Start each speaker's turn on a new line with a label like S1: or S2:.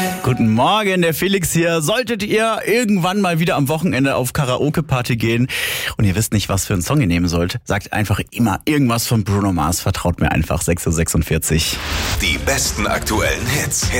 S1: Guten Morgen, der Felix hier. Solltet ihr irgendwann mal wieder am Wochenende auf Karaoke-Party gehen und ihr wisst nicht, was für einen Song ihr nehmen sollt, sagt einfach immer irgendwas von Bruno Mars. Vertraut mir einfach, 6:46 Uhr.
S2: Die besten aktuellen Hits